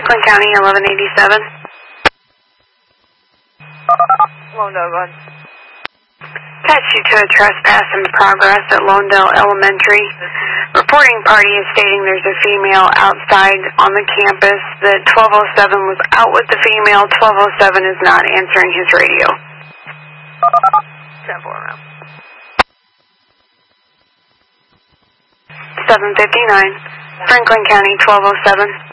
Franklin County, 1187. Lawndale, go ahead. Attach you to a trespass in progress at Lawndale Elementary. Reporting party is stating there's a female outside on the campus. The 1207 was out with the female. 1207 is not answering his radio. 10-4 around. 759. Franklin County, 1207.